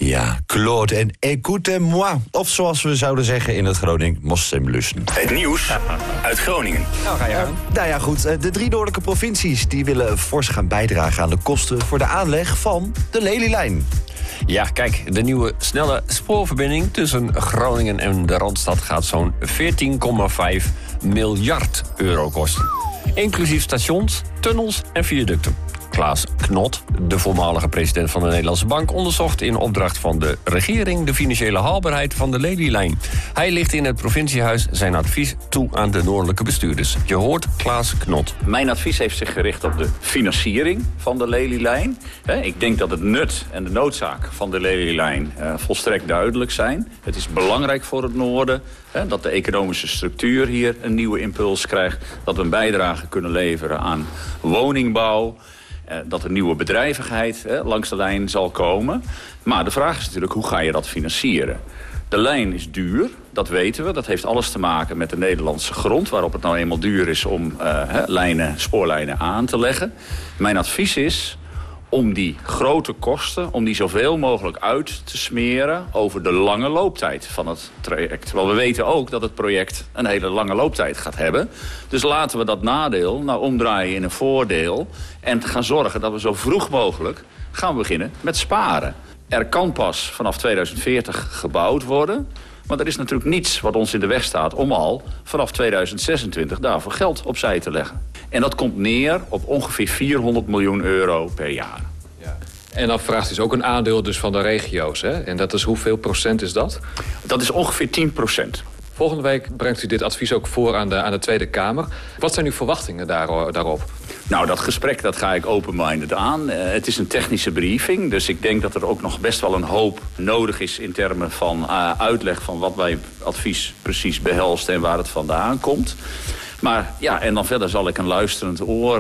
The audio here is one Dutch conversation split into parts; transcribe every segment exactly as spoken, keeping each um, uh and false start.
Ja, Claude en écoutez-moi. Of zoals we zouden zeggen in het Groningen, mossemlussen. Het nieuws uit Groningen. Nou, ga je aan. Uh, nou ja, goed. De drie noordelijke provincies die willen fors gaan bijdragen aan de kosten voor de aanleg van de Lelylijn. Ja, kijk, de nieuwe snelle spoorverbinding tussen Groningen en de Randstad gaat zo'n veertien komma vijf miljard euro kosten. Inclusief stations, tunnels en viaducten. Klaas Knot, de voormalige president van de Nederlandse Bank, onderzocht in opdracht van de regering de financiële haalbaarheid van de Lelylijn. Hij ligt in het provinciehuis zijn advies toe aan de noordelijke bestuurders. Je hoort Klaas Knot. Mijn advies heeft zich gericht op de financiering van de Lelylijn. Ik denk dat het nut en de noodzaak van de Lelylijn uh, volstrekt duidelijk zijn. Het is belangrijk voor het noorden hè, dat de economische structuur hier een nieuwe impuls krijgt. Dat we een bijdrage kunnen leveren aan woningbouw. Dat er nieuwe bedrijvigheid hè, langs de lijn zal komen. Maar de vraag is natuurlijk, hoe ga je dat financieren? De lijn is duur, dat weten we. Dat heeft alles te maken met de Nederlandse grond, waarop het nou eenmaal duur is om uh, hè, lijnen, spoorlijnen aan te leggen. Mijn advies is om die grote kosten, om die zoveel mogelijk uit te smeren over de lange looptijd van het traject. Want we weten ook dat het project een hele lange looptijd gaat hebben. Dus laten we dat nadeel nou omdraaien in een voordeel en gaan zorgen dat we zo vroeg mogelijk gaan beginnen met sparen. Er kan pas vanaf tweeduizend veertig gebouwd worden. Maar er is natuurlijk niets wat ons in de weg staat om al vanaf tweeduizend zesentwintig daarvoor geld opzij te leggen. En dat komt neer op ongeveer vierhonderd miljoen euro per jaar. Ja. En dan vraagt dus ook een aandeel dus van de regio's. Hè? En dat is hoeveel procent is dat? Dat is ongeveer tien procent. Volgende week brengt u dit advies ook voor aan de, aan de Tweede Kamer. Wat zijn uw verwachtingen daar, daarop? Nou, dat gesprek dat ga ik open-minded aan. Uh, het is een technische briefing, dus ik denk dat er ook nog best wel een hoop nodig is in termen van uh, uitleg van wat mijn advies precies behelst en waar het vandaan komt. Maar ja, en dan verder zal ik een luisterend oor uh,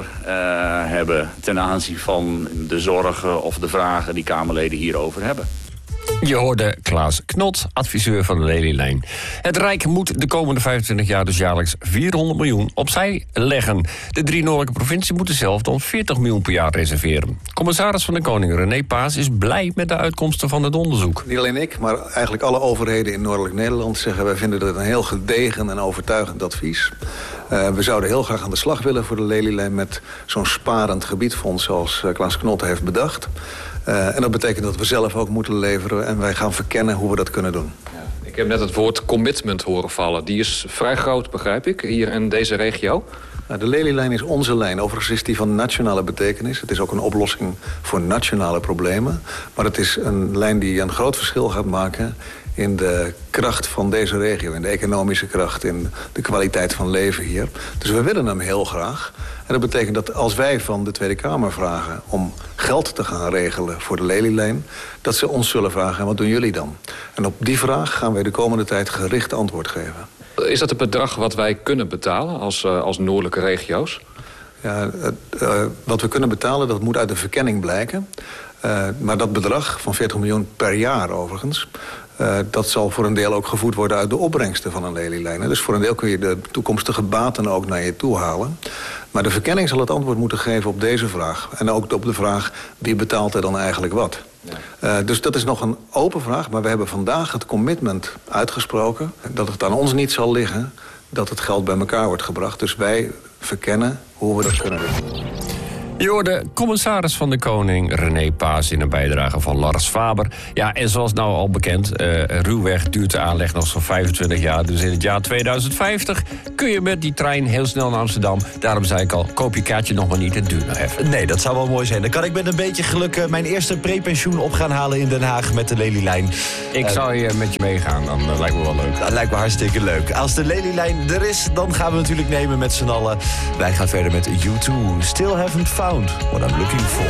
hebben ten aanzien van de zorgen of de vragen die Kamerleden hierover hebben. Je hoorde Klaas Knot, adviseur van de Lelylijn. Het Rijk moet de komende vijfentwintig jaar dus jaarlijks vierhonderd miljoen opzij leggen. De drie noordelijke provincies moeten zelf dan veertig miljoen per jaar reserveren. Commissaris van de Koning René Paas is blij met de uitkomsten van het onderzoek. Niet alleen ik, maar eigenlijk alle overheden in Noordelijk Nederland zeggen wij vinden dat een heel gedegen en overtuigend advies. Uh, we zouden heel graag aan de slag willen voor de Lelylijn met zo'n sparend gebiedfonds zoals uh, Klaas Knot heeft bedacht. Uh, en dat betekent dat we zelf ook moeten leveren en wij gaan verkennen hoe we dat kunnen doen. Ja, ik heb net het woord commitment horen vallen. Die is vrij groot, begrijp ik, hier in deze regio. Nou, de Lelylijn is onze lijn. Overigens is die van nationale betekenis. Het is ook een oplossing voor nationale problemen. Maar het is een lijn die een groot verschil gaat maken in de kracht van deze regio, in de economische kracht, in de kwaliteit van leven hier. Dus we willen hem heel graag. En dat betekent dat als wij van de Tweede Kamer vragen om geld te gaan regelen voor de Lelylijn, dat ze ons zullen vragen, en wat doen jullie dan? En op die vraag gaan wij de komende tijd gericht antwoord geven. Is dat het bedrag wat wij kunnen betalen als, uh, als noordelijke regio's? Ja, uh, wat we kunnen betalen, dat moet uit de verkenning blijken. Uh, maar dat bedrag van veertig miljoen per jaar overigens, Uh, dat zal voor een deel ook gevoed worden uit de opbrengsten van een Lelylijn. Dus voor een deel kun je de toekomstige baten ook naar je toe halen. Maar de verkenning zal het antwoord moeten geven op deze vraag. En ook op de vraag, wie betaalt er dan eigenlijk wat? Ja. Uh, dus dat is nog een open vraag. Maar we hebben vandaag het commitment uitgesproken dat het aan ons niet zal liggen dat het geld bij elkaar wordt gebracht. Dus wij verkennen hoe we dat kunnen doen. Je hoorde commissaris van de Koning René Paas in een bijdrage van Lars Faber. Ja, en zoals nou al bekend, uh, ruwweg duurt de aanleg nog zo'n vijfentwintig jaar. Dus in het jaar tweeduizend vijftig kun je met die trein heel snel naar Amsterdam. Daarom zei ik al, koop je kaartje nog maar niet, het duurt nog even. Nee, dat zou wel mooi zijn. Dan kan ik met een beetje geluk uh, mijn eerste prepensioen op gaan halen in Den Haag met de Lelylijn. Ik uh, zou je met je meegaan, dan uh, lijkt me wel leuk. Dat lijkt me hartstikke leuk. Als de Lelylijn er is, dan gaan we natuurlijk nemen met z'n allen. Wij gaan verder met U twee. Still haven't found what I'm looking for.